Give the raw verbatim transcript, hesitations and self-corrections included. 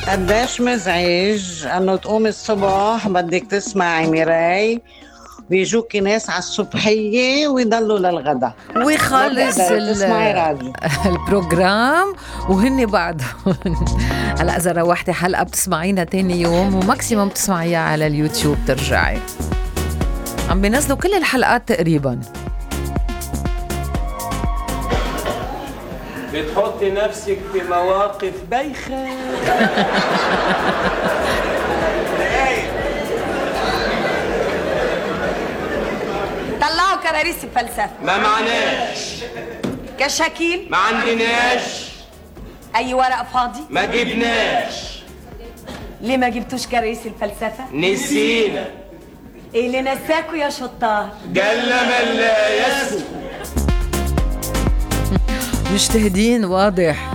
قديش مزعج انه تقومي الصبح بدك تسمعي ميراي، بيجوكي ناس على الصبحية ويضلوا للغدا، ما ويخلص بتقدري تسمعي ال- راديو. البروجرام وهن بعدهم. هلا اذا روحتي حلقه بتسمعينا تاني يوم، وماكسيموم بتسمعيها على اليوتيوب ترجعي. عم بينزلوا كل الحلقات تقريبا. بتحطي نفسك في مواقف بايخة. طلعوا كراريس الفلسفة. ما معناش. كشاكيل. ما عندناش. أي ورق فاضي. ما جبناش. ليه ما جبتوش كراريس الفلسفة؟ نسينا. إيه اللي نساكوا يا شطار؟ جل من لا يسكت. مجتهدين واضح.